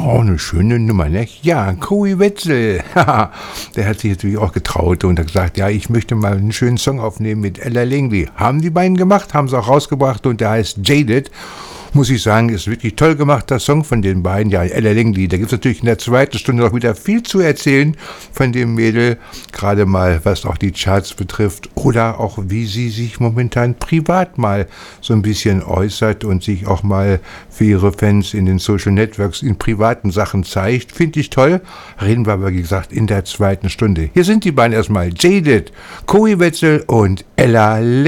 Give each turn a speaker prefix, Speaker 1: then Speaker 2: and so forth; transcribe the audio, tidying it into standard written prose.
Speaker 1: Oh, eine schöne Nummer, ne? Ja, Cory Wetzel. Haha, der hat sich natürlich auch getraut und hat gesagt, ja, ich möchte mal einen schönen Song aufnehmen mit Ella Langley. Haben die beiden gemacht, haben sie auch rausgebracht und der heißt Jaded. Muss ich sagen, ist wirklich toll gemacht, der Song von den beiden. Ja, Ella Langley, da gibt es natürlich in der zweiten Stunde noch wieder viel zu erzählen von dem Mädel. Gerade mal, was auch die Charts betrifft oder auch, wie sie sich momentan privat mal so ein bisschen äußert und sich auch mal für ihre Fans in den Social Networks in privaten Sachen zeigt. Finde ich toll. Reden wir aber, wie gesagt, in der zweiten Stunde. Hier sind die beiden erstmal. Jaded, Cory Wetzel und Ella Langley.